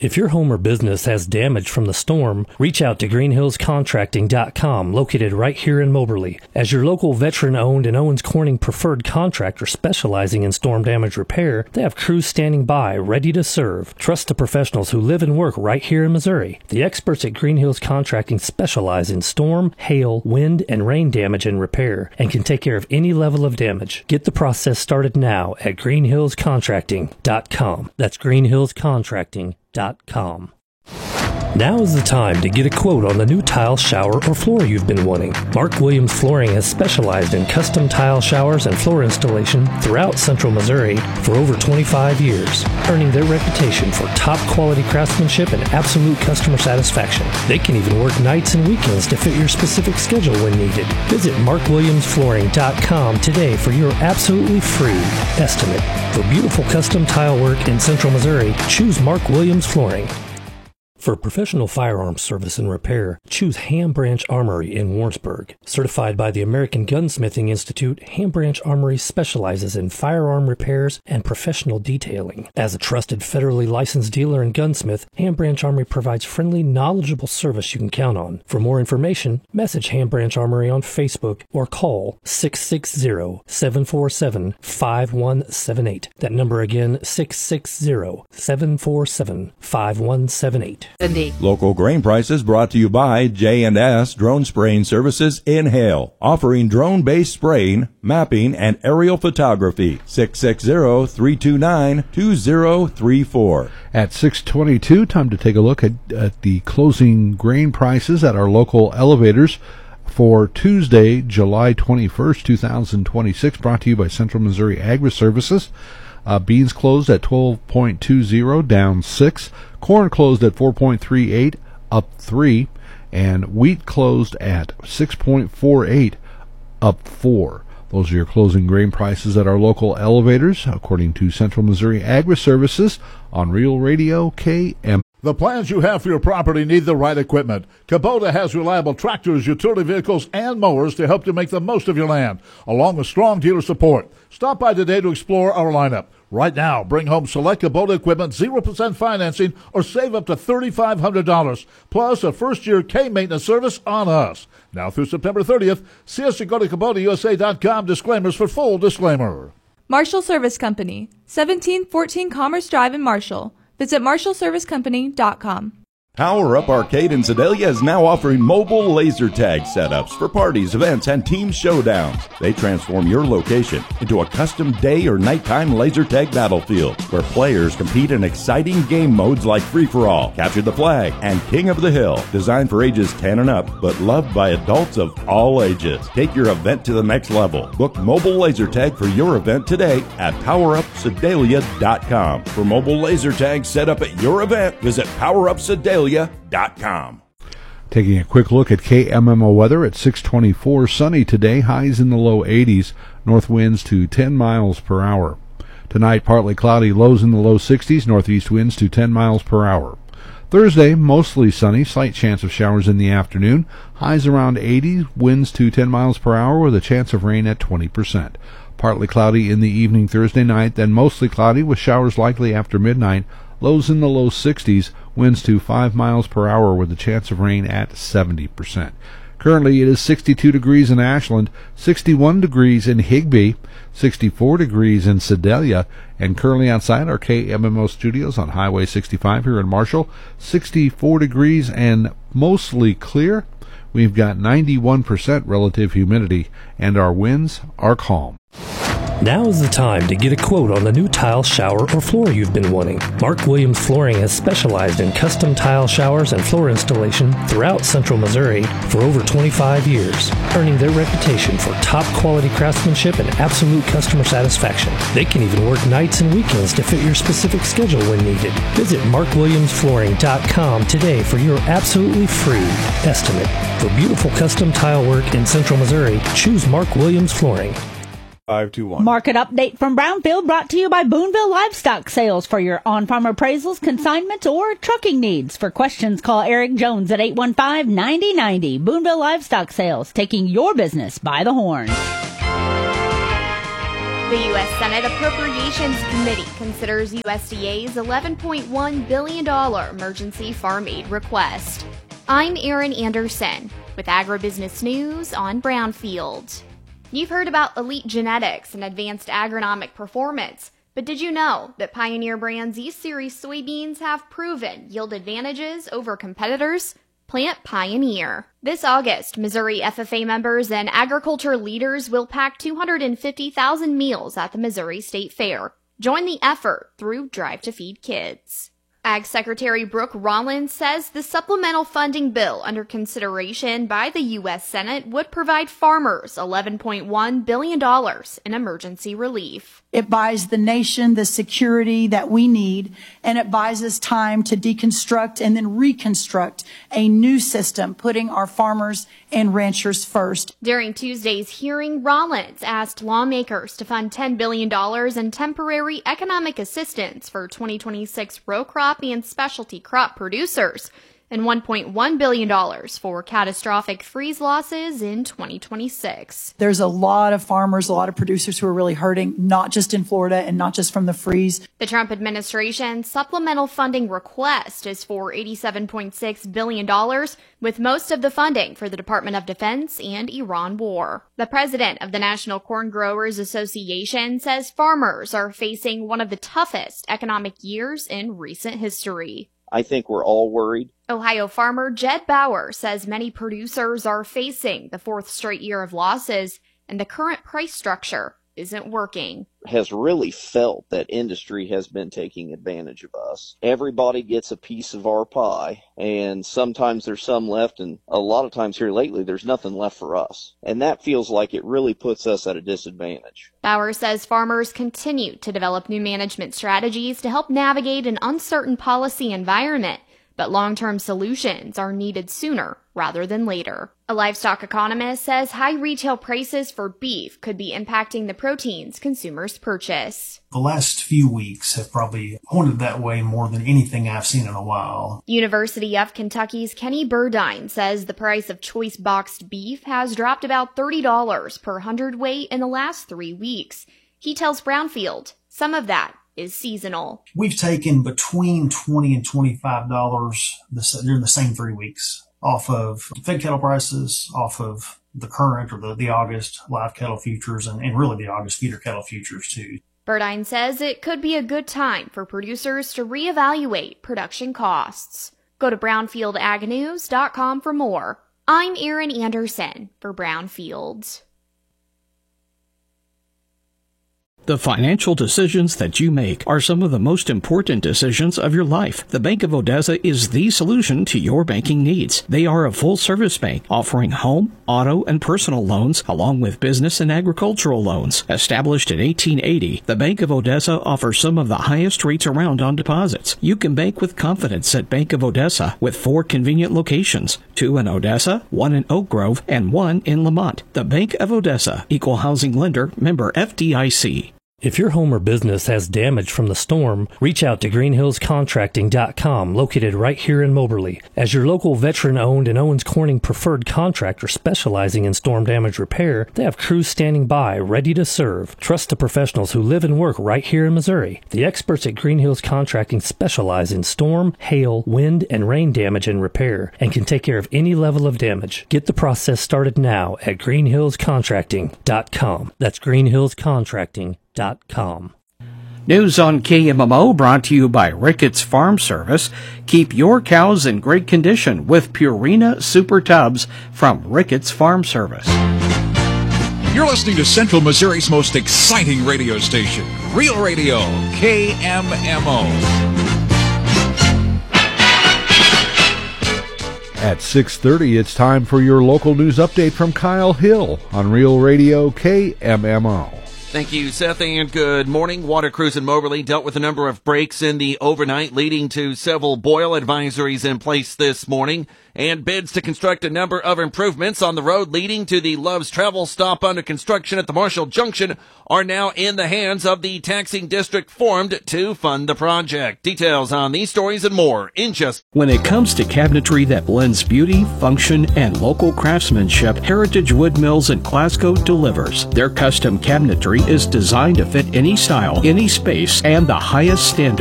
If your home or business has damage from the storm, reach out to greenhillscontracting.com, located right here in Moberly. As your local veteran-owned and Owens Corning preferred contractor specializing in storm damage repair, they have crews standing by, ready to serve. Trust the professionals who live and work right here in Missouri. The experts at Green Hills Contracting specialize in storm, hail, wind, and rain damage and repair, and can take care of any level of damage. Get the process started now at greenhillscontracting.com. That's greenhillscontracting.com. Now is the time to get a quote on the new tile, shower, or floor you've been wanting. Mark Williams Flooring has specialized in custom tile showers and floor installation throughout Central Missouri for over 25 years, earning their reputation for top quality craftsmanship and absolute customer satisfaction. They can even work nights and weekends to fit your specific schedule when needed. Visit markwilliamsflooring.com today for your absolutely free estimate. For beautiful custom tile work in Central Missouri, choose Mark Williams Flooring. For professional firearms service and repair, choose Ham Branch Armory in Warrensburg. Certified by the American Gunsmithing Institute, Ham Branch Armory specializes in firearm repairs and professional detailing. As a trusted federally licensed dealer and gunsmith, Ham Branch Armory provides friendly, knowledgeable service you can count on. For more information, message Ham Branch Armory on Facebook or call 660-747-5178. That number again, 660-747-5178. Local grain prices brought to you by J&S Drone Spraying Services in Hale, offering drone-based spraying, mapping, and aerial photography. 660-329-2034. At 6:22, time to take a look at the closing grain prices at our local elevators for Tuesday, July 21st, 2026, brought to you by Central Missouri Agri-Services. Beans closed at 12.20, down 6. Corn closed at 4.38, up 3. And wheat closed at 6.48, up 4. Those are your closing grain prices at our local elevators, according to Central Missouri Agri-Services on Real Radio KM. The plans you have for your property need the right equipment. Kubota has reliable tractors, utility vehicles, and mowers to help you make the most of your land, along with strong dealer support. Stop by today to explore our lineup. Right now, bring home select Kubota equipment, 0% financing, or save up to $3,500, plus a first-year K-maintenance service on us. Now through September 30th, see us at go to KubotaUSA.com. Disclaimers for full disclaimer. Marshall Service Company, 1714 Commerce Drive in Marshall. Visit MarshallServiceCompany.com. Power Up Arcade in Sedalia is now offering mobile laser tag setups for parties, events, and team showdowns. They transform your location into a custom day or nighttime laser tag battlefield where players compete in exciting game modes like Free-for-All, Capture the Flag, and King of the Hill. Designed for ages 10 and up, but loved by adults of all ages. Take your event to the next level. Book mobile laser tag for your event today at PowerUpSedalia.com. For mobile laser tag set up at your event, visit PowerUpSedalia.com. Taking a quick look at KMMO weather at 6:24. Sunny today, highs in the low 80s, north winds to 10 miles per hour. Tonight, partly cloudy, lows in the low 60s, northeast winds to 10 miles per hour. Thursday, mostly sunny, slight chance of showers in the afternoon, highs around 80, winds to 10 miles per hour with a chance of rain at 20%. Partly cloudy in the evening Thursday night, then mostly cloudy with showers likely after midnight. Lows in the low 60s, winds to 5 miles per hour with a chance of rain at 70%. Currently, it is 62 degrees in Ashland, 61 degrees in Higbee, 64 degrees in Sedalia, and currently outside our KMMO studios on Highway 65 here in Marshall, 64 degrees and mostly clear. We've got 91% relative humidity, and our winds are calm. Now is the time to get a quote on the new tile, shower, or floor you've been wanting. Mark Williams Flooring has specialized in custom tile showers and floor installation throughout Central Missouri for over 25 years, earning their reputation for top quality craftsmanship and absolute customer satisfaction. They can even work nights and weekends to fit your specific schedule when needed. Visit markwilliamsflooring.com today for your absolutely free estimate. For beautiful custom tile work in Central Missouri, choose Mark Williams Flooring. 521. Market update from Brownfield brought to you by Boonville Livestock Sales for your on-farm appraisals, consignments, or trucking needs. For questions, call Eric Jones at 815-9090. Boonville Livestock Sales, taking your business by the horn. The U.S. Senate Appropriations Committee considers USDA's $11.1 billion emergency farm aid request. I'm Erin Anderson with Agribusiness News on Brownfield. You've heard about elite genetics and advanced agronomic performance, but did you know that Pioneer Brand's E-Series soybeans have proven yield advantages over competitors? Plant Pioneer. This August, Missouri FFA members and agriculture leaders will pack 250,000 meals at the Missouri State Fair. Join the effort through Drive to Feed Kids. Ag Secretary Brooke Rollins says the supplemental funding bill under consideration by the U.S. Senate would provide farmers $11.1 billion in emergency relief. It buys the nation the security that we need, and it buys us time to deconstruct and then reconstruct a new system, putting our farmers and ranchers first. During Tuesday's hearing, Rollins asked lawmakers to fund $10 billion in temporary economic assistance for 2026 row crop and specialty crop producers, and $1.1 billion for catastrophic freeze losses in 2026. There's a lot of farmers, a lot of producers who are really hurting, not just in Florida and not just from the freeze. The Trump administration's supplemental funding request is for $87.6 billion, with most of the funding for the Department of Defense and Iran war. The president of the National Corn Growers Association says farmers are facing one of the toughest economic years in recent history. I think we're all worried. Ohio farmer Jed Bauer says many producers are facing the fourth straight year of losses, and the current price structure isn't working. Has really felt that industry has been taking advantage of us. Everybody gets a piece of our pie, and sometimes there's some left, and a lot of times here lately there's nothing left for us. And that feels like it really puts us at a disadvantage. Bauer says farmers continue to develop new management strategies to help navigate an uncertain policy environment, but long-term solutions are needed sooner rather than later. A livestock economist says high retail prices for beef could be impacting the proteins consumers purchase. The last few weeks have probably pointed that way more than anything I've seen in a while. University of Kentucky's Kenny Burdine says the price of choice boxed beef has dropped about $30 per hundredweight in the last 3 weeks. He tells Brownfield some of that is seasonal. We've taken between $20 and $25 during the same 3 weeks off of fed cattle prices, off of the current or the August live cattle futures, and really the August feeder cattle futures too. Burdine says it could be a good time for producers to reevaluate production costs. Go to brownfieldagnews.com for more. I'm Erin Anderson for Brownfield. The financial decisions that you make are some of the most important decisions of your life. The Bank of Odessa is the solution to your banking needs. They are a full-service bank offering home, auto, and personal loans, along with business and agricultural loans. Established in 1880, the Bank of Odessa offers some of the highest rates around on deposits. You can bank with confidence at Bank of Odessa with 4 convenient locations, 2 in Odessa, 1 in Oak Grove, and 1 in Lamont. The Bank of Odessa, Equal Housing Lender, member FDIC. If your home or business has damage from the storm, reach out to greenhillscontracting.com, located right here in Moberly. As your local veteran-owned and Owens Corning preferred contractor specializing in storm damage repair, they have crews standing by, ready to serve. Trust the professionals who live and work right here in Missouri. The experts at Green Hills Contracting specialize in storm, hail, wind, and rain damage and repair, and can take care of any level of damage. Get the process started now at greenhillscontracting.com. That's greenhillscontracting.com. News on KMMO brought to you by Ricketts Farm Service. Keep your cows in great condition with Purina Super Tubs from Ricketts Farm Service. You're listening to Central Missouri's most exciting radio station, Real Radio, KMMO. At 6:30, it's time for your local news update from Kyle Hill on Real Radio KMMO. Thank you, Seth, and good morning. Water crews in Moberly dealt with a number of breaks in the overnight, leading to several boil advisories in place this morning, and bids to construct a number of improvements on the road leading to the Love's Travel stop under construction at the Marshall Junction are now in the hands of the taxing district formed to fund the project. Details on these stories and more in just... When it comes to cabinetry that blends beauty, function, and local craftsmanship, Heritage Wood Mills in Glasgow delivers. Their custom cabinetry is designed to fit any style, any space, and the highest standard.